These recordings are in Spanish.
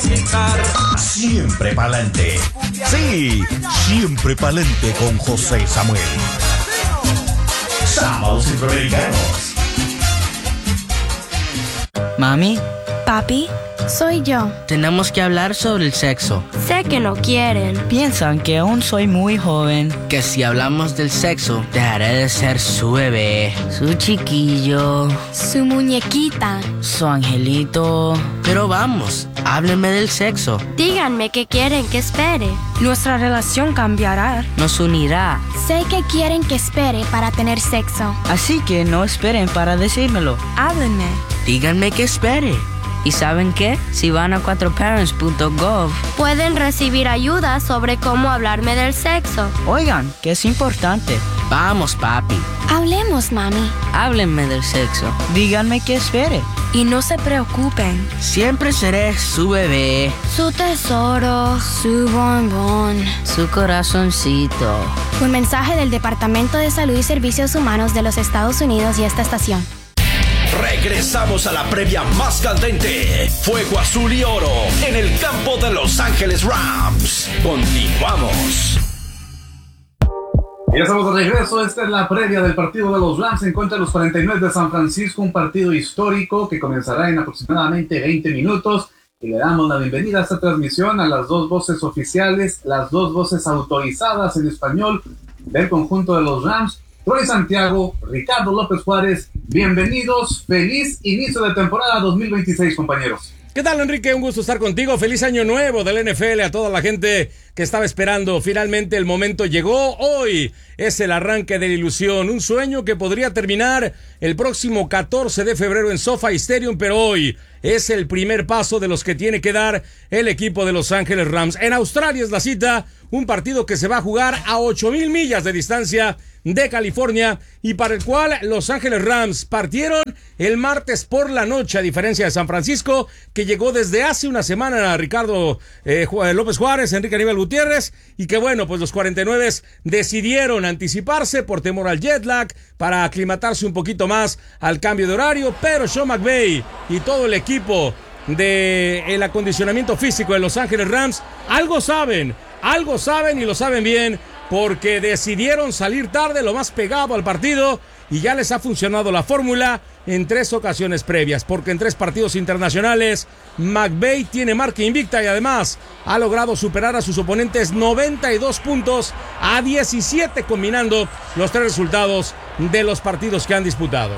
Siempre pa'lante. Sí, siempre pa'lante con José Samuel. Sábados Centroamericanos. Mami, Papi, soy yo. tenemos que hablar sobre el sexo. Sé que no quieren. Piensan que aún soy muy joven. Que si hablamos del sexo, dejaré de ser su bebé, su chiquillo, Su muñequita. su angelito. Pero vamos, háblenme del sexo. Díganme qué quieren que espere. Nuestra relación cambiará. Nos unirá. Sé que quieren que espere para tener sexo. Así que no esperen para decírmelo. Háblenme. Díganme que espere. ¿Y saben qué? Si van a 4parents.gov, Pueden recibir ayuda sobre cómo hablarme del sexo. oigan, que es importante. Vamos, papi. Hablemos, mami. Háblenme del sexo. Díganme que espere. Y no se preocupen. Siempre seré su bebé, Su tesoro, su bombón. su corazoncito. Un mensaje del Departamento de Salud y Servicios Humanos de los Estados Unidos y esta estación. Regresamos a la previa más candente. Fuego azul y oro en el campo de Los Ángeles Rams. Continuamos. Ya estamos de regreso. Esta es la previa del partido de los Rams en contra de los 49 de San Francisco, un partido histórico que comenzará en aproximadamente 20 minutos. Y le damos la bienvenida a esta transmisión a las dos voces oficiales, las dos voces autorizadas en español del conjunto de los Rams. Troy Santiago, Ricardo López Juárez, bienvenidos, feliz inicio de temporada 2026, compañeros. ¿Qué tal, Enrique? Un gusto estar contigo. Feliz año nuevo del NFL a toda la gente que estaba esperando. Finalmente el momento llegó. Hoy es el arranque de la ilusión. Un sueño que podría terminar el próximo 14 de febrero en SoFi Stadium, pero hoy es el primer paso de los que tiene que dar el equipo de Los Ángeles Rams. En Australia es la cita, un partido que se va a jugar a 8,000 millas de distancia de California y para el cual Los Ángeles Rams partieron el martes por la noche, a diferencia de San Francisco, que llegó desde hace una semana a Ricardo López Juárez, Enrique Aníbal Gutiérrez, y que bueno, pues los 49 decidieron anticiparse por temor al jet lag, para aclimatarse un poquito más al cambio de horario, pero Sean McVay y todo el equipo del acondicionamiento físico de Los Ángeles Rams algo saben y lo saben bien, porque decidieron salir tarde, lo más pegado al partido, y ya les ha funcionado la fórmula en 3 ocasiones previas, porque en 3 partidos internacionales McVay tiene marca invicta y además ha logrado superar a sus oponentes 92 puntos a 17 combinando los 3 resultados de los partidos que han disputado.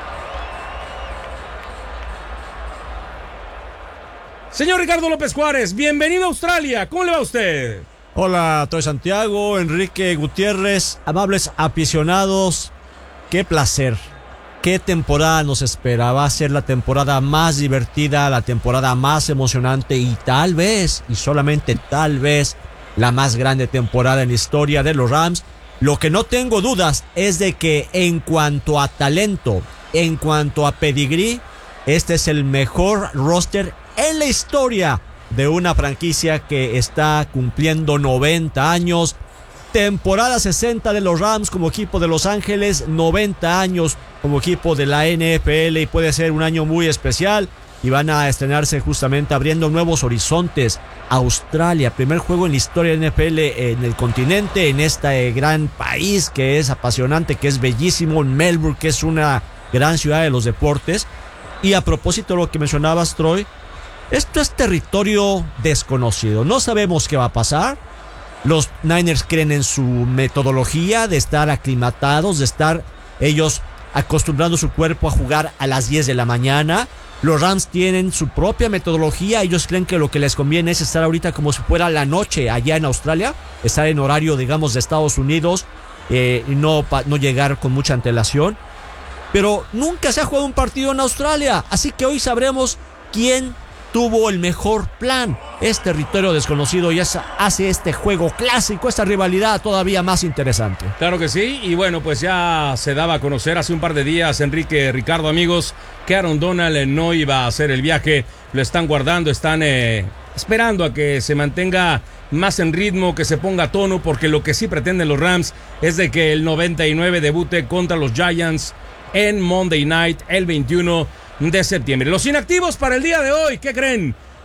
Señor Ricardo López Juárez, bienvenido a Australia, ¿cómo le va a usted? Hola, Troy Santiago, Enrique Gutiérrez, amables aficionados, qué placer, qué temporada nos espera. Va a ser la temporada más divertida, la temporada más emocionante y tal vez, y solamente tal vez, la más grande temporada en la historia de los Rams. Lo que no tengo dudas es de que en cuanto a talento, en cuanto a pedigrí, este es el mejor roster en la historia de una franquicia que está cumpliendo 90 años. Temporada 60 de los Rams como equipo de Los Ángeles, 90 años como equipo de la NFL, y puede ser un año muy especial. Y van a estrenarse justamente abriendo nuevos horizontes. Australia, primer juego en la historia de NFL en el continente, en este gran país que es apasionante, que es bellísimo, en Melbourne, que es una gran ciudad de los deportes. Y a propósito de lo que mencionabas, Troy, esto es territorio desconocido. No sabemos qué va a pasar. Los Niners creen en su metodología de estar aclimatados, de estar ellos acostumbrando su cuerpo a jugar a las 10 de la mañana. Los Rams tienen su propia metodología. Ellos creen que lo que les conviene es estar ahorita como si fuera la noche allá en Australia, estar en horario, digamos, de Estados Unidos, y no llegar con mucha antelación. Pero nunca se ha jugado un partido en Australia, así que hoy sabremos quién tuvo el mejor plan. Es territorio desconocido y hace este juego clásico, esta rivalidad todavía más interesante. Claro que sí, y bueno, pues ya se daba a conocer hace un par de días, Enrique, Ricardo, amigos, que Aaron Donald no iba a hacer el viaje. Lo están guardando, están esperando a que se mantenga más en ritmo, que se ponga a tono, porque lo que sí pretenden los Rams es de que el 99 debute contra los Giants en Monday Night el 21 de septiembre. Los inactivos para el día de hoy, ¿qué creen?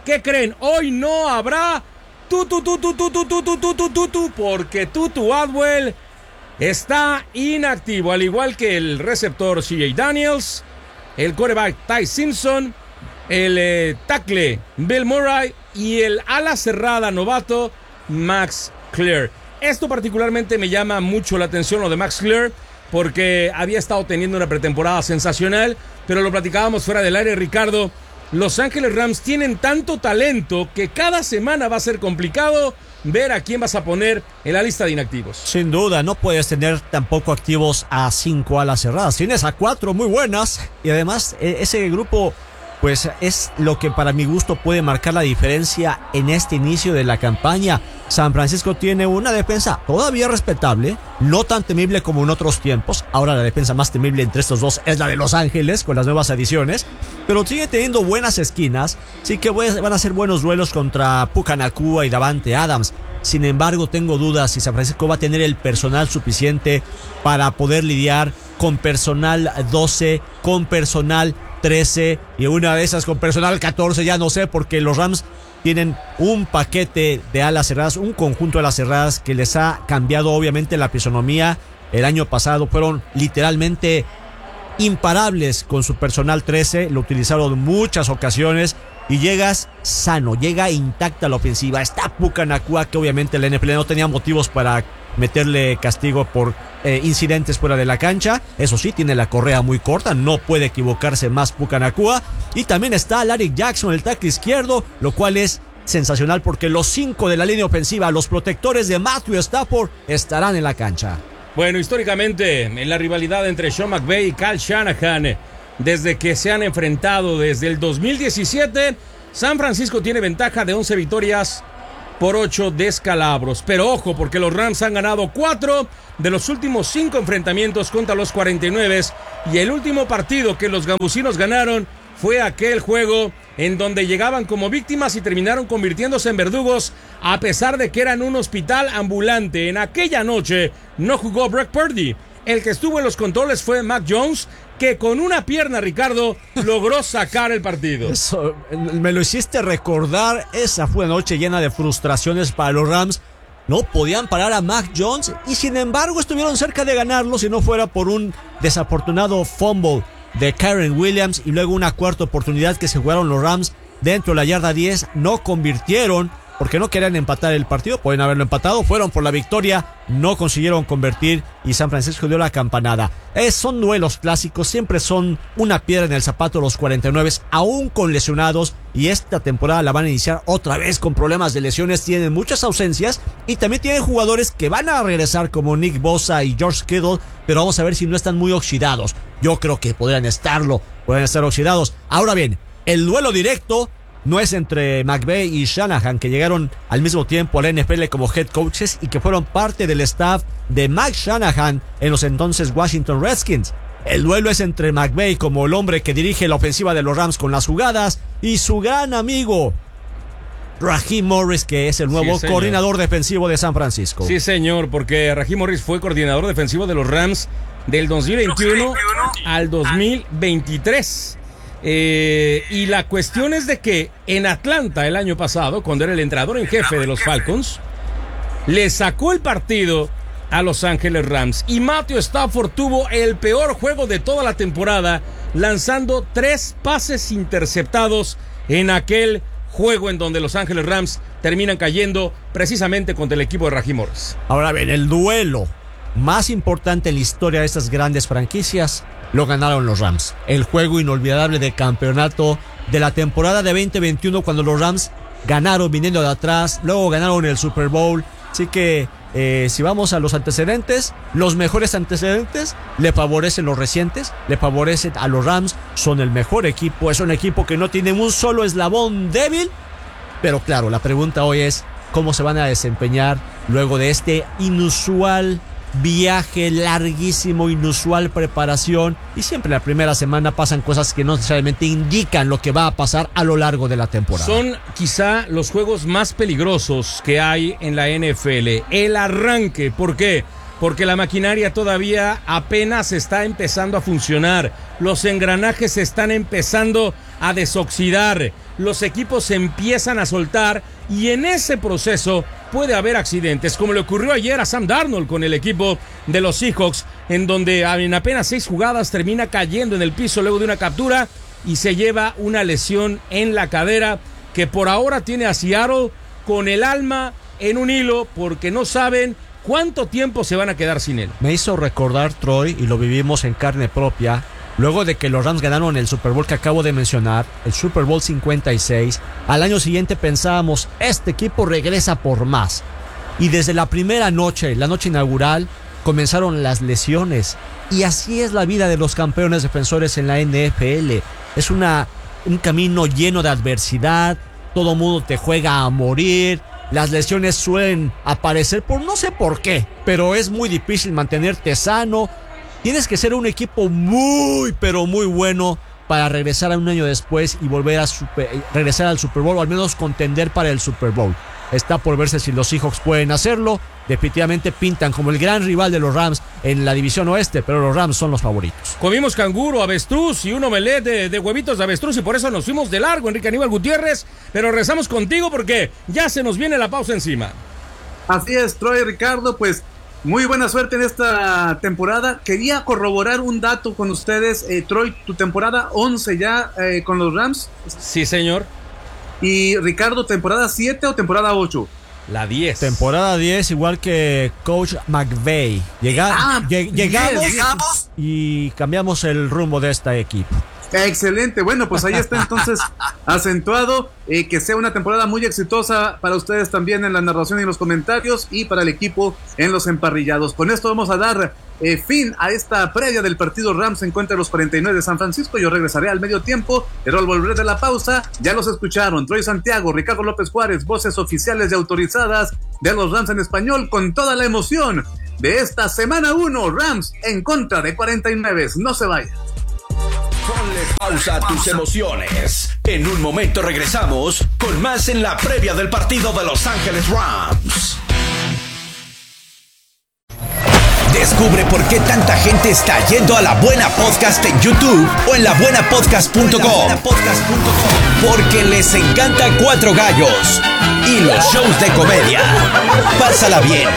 ¿qué creen? Hoy no habrá porque Tutu Atwell está inactivo, al igual que el receptor CJ Daniels, el quarterback Ty Simpson, el tackle Bill Murray y el ala cerrada novato Max Clear. Esto particularmente me llama mucho la atención, lo de Max Clear, porque había estado teniendo una pretemporada sensacional, pero lo platicábamos fuera del aire, Ricardo. Los Ángeles Rams tienen tanto talento que cada semana va a ser complicado ver a quién vas a poner en la lista de inactivos. Sin duda, no puedes tener tampoco activos a 5 alas cerradas. Tienes a 4 muy buenas y además ese grupo pues es lo que para mi gusto puede marcar la diferencia en este inicio de la campaña. San Francisco tiene una defensa todavía respetable, no tan temible como en otros tiempos. Ahora la defensa más temible entre estos dos es la de Los Ángeles con las nuevas adiciones, pero sigue teniendo buenas esquinas, sí que van a ser buenos duelos contra Puka Nacua y Davante Adams. Sin embargo, tengo dudas si San Francisco va a tener el personal suficiente para poder lidiar con personal 12, con personal 13 y una de esas con personal 14, ya no sé, porque los Rams tienen un paquete de alas cerradas, un conjunto de alas cerradas que les ha cambiado obviamente la fisonomía. El año pasado fueron literalmente imparables con su personal 13, lo utilizaron en muchas ocasiones y llegas sano, llega intacta la ofensiva. Está Puka Nacua, que obviamente la NFL no tenía motivos para meterle castigo por incidentes fuera de la cancha. Eso sí, tiene la correa muy corta, no puede equivocarse más Puka Nacua. Y también está Larry Jackson, el tackle izquierdo, lo cual es sensacional porque los 5 de la línea ofensiva, los protectores de Matthew Stafford, estarán en la cancha. Bueno, históricamente, en la rivalidad entre Sean McVay y Kyle Shanahan, desde que se han enfrentado desde el 2017, San Francisco tiene ventaja de 11 victorias por 8 descalabros. Pero ojo, porque los Rams han ganado 4 de los últimos 5 enfrentamientos contra los 49, y el último partido que los gambusinos ganaron fue aquel juego en donde llegaban como víctimas y terminaron convirtiéndose en verdugos, a pesar de que eran un hospital ambulante. En aquella noche no jugó Brock Purdy. El que estuvo en los controles fue Mac Jones, que con una pierna, Ricardo, logró sacar el partido. Eso, me lo hiciste recordar. Esa fue una noche llena de frustraciones para los Rams. No podían parar a Mac Jones y sin embargo estuvieron cerca de ganarlo si no fuera por un desafortunado fumble de Kyren Williams y luego una cuarta oportunidad que se jugaron los Rams dentro de la yarda 10. No convirtieron porque no querían empatar el partido, pueden haberlo empatado, fueron por la victoria, no consiguieron convertir y San Francisco dio la campanada. Son duelos clásicos, siempre son una piedra en el zapato los 49, aún con lesionados, y esta temporada la van a iniciar otra vez con problemas de lesiones, tienen muchas ausencias y también tienen jugadores que van a regresar como Nick Bosa y George Kittle, pero vamos a ver si no están muy oxidados. Yo creo que podrían estar oxidados. Ahora bien, el duelo directo no es entre McVay y Shanahan, que llegaron al mismo tiempo a la NFL como head coaches y que fueron parte del staff de Mike Shanahan en los entonces Washington Redskins. El duelo es entre McVay como el hombre que dirige la ofensiva de los Rams con las jugadas y su gran amigo Raheem Morris, que es el nuevo coordinador defensivo de San Francisco. Sí, señor, porque Raheem Morris fue coordinador defensivo de los Rams del 2021 al 2023. Y la cuestión es de que en Atlanta el año pasado, cuando era el entrenador en jefe de los Falcons, le sacó el partido a Los Ángeles Rams y Matthew Stafford tuvo el peor juego de toda la temporada, lanzando 3 pases interceptados en aquel juego en donde Los Ángeles Rams terminan cayendo precisamente contra el equipo de Raheem Morris. Ahora bien, el duelo más importante en la historia de estas grandes franquicias lo ganaron los Rams. El juego inolvidable de campeonato de la temporada de 2021, cuando los Rams ganaron viniendo de atrás, luego ganaron el Super Bowl. Así que si vamos a los antecedentes, los mejores antecedentes le favorecen los recientes, le favorecen a los Rams. Son el mejor equipo, es un equipo que no tiene un solo eslabón débil. Pero claro, la pregunta hoy es cómo se van a desempeñar luego de este inusual viaje larguísimo, inusual preparación, y siempre la primera semana pasan cosas que no necesariamente indican lo que va a pasar a lo largo de la temporada. Son quizá los juegos más peligrosos que hay en la NFL. El arranque, ¿por qué? Porque la maquinaria todavía apenas está empezando a funcionar. Los engranajes están empezando a desoxidar, los equipos se empiezan a soltar y en ese proceso puede haber accidentes, como le ocurrió ayer a Sam Darnold con el equipo de los Seahawks, en donde en apenas 6 jugadas termina cayendo en el piso luego de una captura y se lleva una lesión en la cadera que por ahora tiene a Seattle con el alma en un hilo porque no saben cuánto tiempo se van a quedar sin él. Me hizo recordar, Troy, y lo vivimos en carne propia, luego de que los Rams ganaron el Super Bowl que acabo de mencionar, el Super Bowl 56, al año siguiente pensábamos, este equipo regresa por más. Y desde la primera noche, la noche inaugural, comenzaron las lesiones. Y así es la vida de los campeones defensores en la NFL. Es un camino lleno de adversidad, todo mundo te juega a morir. Las lesiones suelen aparecer por no sé por qué, pero es muy difícil mantenerte sano. Tienes que ser un equipo muy, pero muy bueno para regresar a un año después y volver a regresar al Super Bowl, o al menos contender para el Super Bowl. Está por verse si los Seahawks pueden hacerlo. Definitivamente pintan como el gran rival de los Rams en la división oeste, pero los Rams son los favoritos. Comimos canguro, avestruz y un omelette de huevitos de avestruz y por eso nos fuimos de largo, Enrique Aníbal Gutiérrez, pero regresamos contigo porque ya se nos viene la pausa encima. Así es, Troy, Ricardo, pues muy buena suerte en esta temporada. Quería corroborar un dato con ustedes. Troy, tu temporada 11 ya con los Rams. Sí, señor. Y Ricardo, ¿temporada 7 o temporada 8? La 10. Temporada 10, igual que Coach McVay. Llegamos y cambiamos el rumbo de este equipo. Excelente, bueno, pues ahí está entonces acentuado, que sea una temporada muy exitosa para ustedes también en la narración y los comentarios y para el equipo en los emparrillados. Con esto vamos a dar fin a esta previa del partido Rams en contra de los 49 de San Francisco. Yo regresaré al medio tiempo, pero al volver de la pausa, ya los escucharon, Troy Santiago, Ricardo López Juárez, voces oficiales y autorizadas de los Rams en español, con toda la emoción de esta semana 1, Rams en contra de 49, no se vayan. Ponle pausa a tus emociones. En un momento regresamos con más en la previa del partido de Los Ángeles Rams. Descubre por qué tanta gente está yendo a La Buena Podcast en YouTube o en labuenapodcast.com. Porque les encanta Cuatro Gallos y los shows de comedia. Pásala bien,